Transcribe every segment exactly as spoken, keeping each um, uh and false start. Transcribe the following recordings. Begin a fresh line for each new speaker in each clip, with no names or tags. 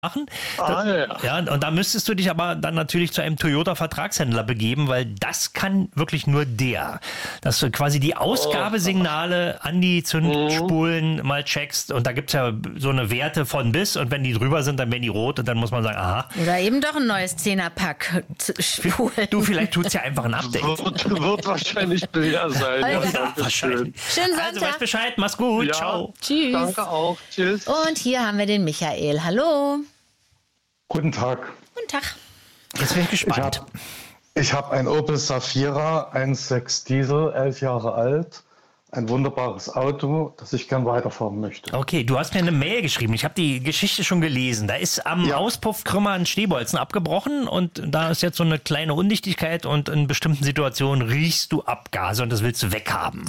machen.
Ah, ja.
Ja, und da müsstest du dich aber dann natürlich zu einem Toyota-Vertragshändler begeben, weil das kann wirklich nur der. Dass du quasi die Ausgabesignale an die Zündspulen mhm. mal checkst und da gibt es ja so eine Werte von bis und wenn die drüber sind, dann werden die rot und dann muss man sagen, aha.
Oder eben doch ein neues Zehnerpack Spulen.
Du, vielleicht tut es ja einfach ein Update.
Wird, wird wahrscheinlich Bilder sein.
Ja,
ja,
wahrscheinlich.
Schönen Sonntag.
Also, weißt Bescheid, mach's gut,
ja,
ciao.
Tschüss.
Danke auch, tschüss.
Und hier haben wir den Michael. Hallo.
Guten Tag.
Guten Tag.
Jetzt bin ich gespannt.
Ich habe hab ein Opel Safira eins Komma sechs Diesel, elf Jahre alt. Ein wunderbares Auto, das ich gern weiterfahren möchte.
Okay, du hast mir eine Mail geschrieben. Ich habe die Geschichte schon gelesen. Da ist am
Ja.
Auspuffkrümmer ein Stehbolzen abgebrochen und da ist jetzt so eine kleine Undichtigkeit und in bestimmten Situationen riechst du Abgase und das willst du weghaben.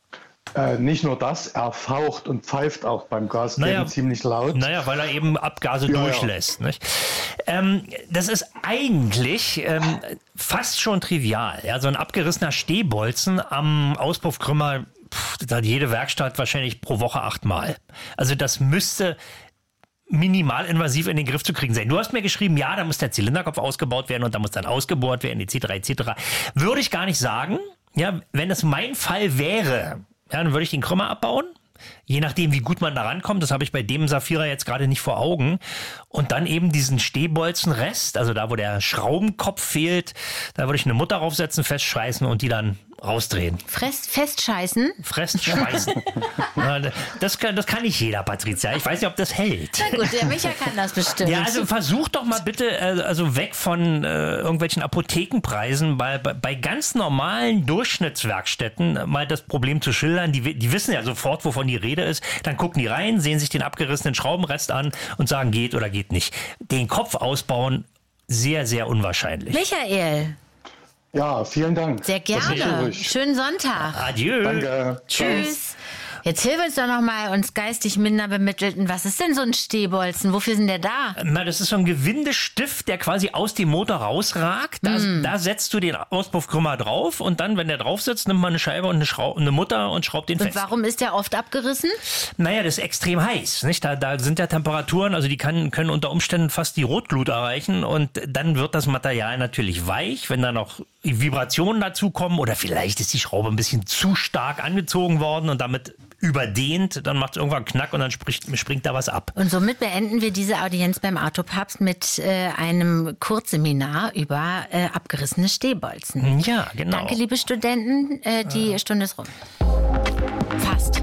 Äh, nicht nur das, er faucht und pfeift auch beim Gasgeben
Naja,
ziemlich laut.
Naja, weil er eben Abgase
Ja,
durchlässt. Nicht? Ähm, das ist eigentlich ähm, fast schon trivial. Ja? So ein abgerissener Stehbolzen am Auspuffkrümmer, pff, das hat jede Werkstatt wahrscheinlich pro Woche achtmal. Also das müsste minimalinvasiv in den Griff zu kriegen sein. Du hast mir geschrieben, ja, da muss der Zylinderkopf ausgebaut werden und da muss dann ausgebohrt werden, et cetera et cetera. Würde ich gar nicht sagen. Ja, wenn das mein Fall wäre, ja, dann würde ich den Krümmer abbauen. Je nachdem, wie gut man da rankommt, das habe ich bei dem Safira jetzt gerade nicht vor Augen. Und dann eben diesen Stehbolzenrest, also da, wo der Schraubenkopf fehlt, da würde ich eine Mutter draufsetzen, festschweißen und die dann rausdrehen.
Fress, festscheißen?
Fressen, schweißen. Ja, das, kann, das kann nicht jeder, Patricia. Ich weiß nicht, ob das hält.
Na gut, der Micha kann das bestimmt.
Ja, also versuch doch mal bitte, äh, also weg von äh, irgendwelchen Apothekenpreisen, bei, bei, bei ganz normalen Durchschnittswerkstätten mal das Problem zu schildern. Die, die wissen ja sofort, wovon die Rede ist. Dann gucken die rein, sehen sich den abgerissenen Schraubenrest an und sagen, geht oder geht nicht. Den Kopf ausbauen, sehr, sehr unwahrscheinlich.
Michael.
Ja, vielen Dank.
Sehr gerne.
ruhig.
Schönen Sonntag.
Adieu.
Danke.
Tschüss. Jetzt hilf uns doch noch mal uns geistig minder Bemittelten. Was ist denn so ein Stehbolzen? Wofür sind der da?
Na, das ist so ein Gewindestift, der quasi aus dem Motor rausragt. Da,
Mm.
da setzt du den Auspuffkrümmer drauf und dann, wenn der drauf sitzt, nimmt man eine Scheibe und eine, Schrau eine Mutter und schraubt den
Und
fest.
warum ist der oft abgerissen?
Naja, das ist extrem heiß. Nicht? Da, da sind ja Temperaturen, also die kann, können unter Umständen fast die Rotglut erreichen und dann wird das Material natürlich weich, wenn da noch Vibrationen dazukommen oder vielleicht ist die Schraube ein bisschen zu stark angezogen worden und damit überdehnt, dann macht es irgendwann Knack und dann spricht, springt da was ab.
Und somit beenden wir diese Audienz beim Autopapst mit äh, einem Kurzseminar über äh, abgerissene Stehbolzen.
Ja, genau.
Danke, liebe Studenten. Äh, die Stunde ist rum. Fast.